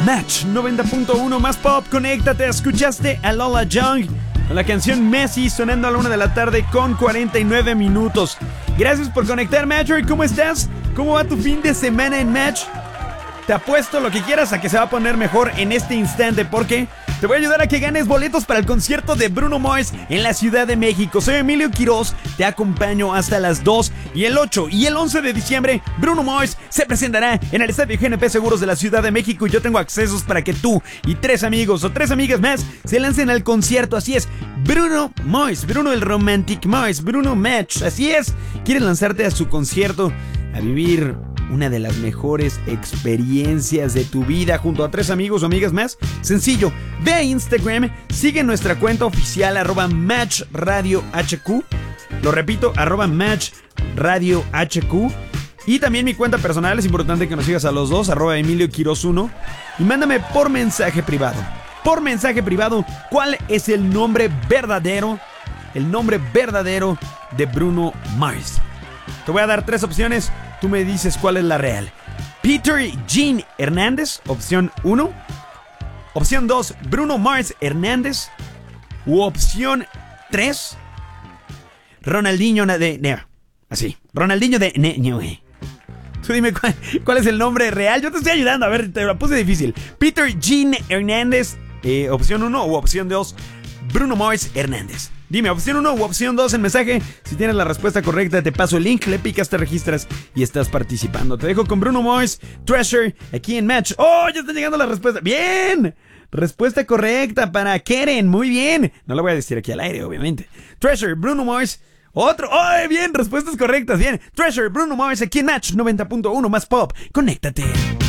Match 90.1 más pop. Conéctate, escuchaste a Lola Young con la canción Messi sonando a la 1 de la tarde con 49 minutos. Gracias por conectar, Matcher. ¿Cómo estás? ¿Cómo va tu fin de semana en Match? Te apuesto lo que quieras a que se va a poner mejor en este instante, porque te voy a ayudar a que ganes boletos para el concierto de Bruno Mars en la Ciudad de México. Soy Emilio Quiroz, te acompaño hasta las 2. Y el 8 y el 11 de diciembre, Bruno Mars se presentará en el Estadio GNP Seguros de la Ciudad de México. Y yo tengo accesos para que tú y 3 amigos o 3 amigas más se lancen al concierto. Así es, Bruno Mars, Bruno el Romantic Mars, Bruno Match. Así es, quieres lanzarte a su concierto, a vivir una de las mejores experiencias de tu vida junto a 3 amigos o amigas más. Sencillo, ve a Instagram, sigue nuestra cuenta oficial @MatchRadioHQ. Lo repito, @MatchRadioHQ. Y también mi cuenta personal, es importante que nos sigas a los dos, @EmilioQuiroz1. Y mándame por mensaje privado. Por mensaje privado, ¿cuál es el nombre verdadero? El nombre verdadero de Bruno Mars. Te voy a dar 3 opciones. Tú me dices cuál es la real. Peter Jean Hernández, opción 1. Opción 2, Bruno Mars Hernández. U opción 3, Ronaldinho de... Así, Ronaldinho de... Tú dime cuál es el nombre real. Yo te estoy ayudando, a ver, te la puse difícil. Peter Jean Hernández, opción 1 u opción 2, Bruno Mars Hernández. Dime, opción 1 u opción 2 en mensaje. Si tienes la respuesta correcta, te paso el link, le picas, te registras y estás participando. Te dejo con Bruno Mars, Treasure, aquí en Match. ¡Oh, ya está llegando la respuesta! ¡Bien! Respuesta correcta para Keren, muy bien. No la voy a decir aquí al aire, obviamente. Treasure, Bruno Mars, otro. ¡Oh, bien! Respuestas correctas, bien. Treasure, Bruno Mars, aquí en Match 90.1 más pop. Conéctate.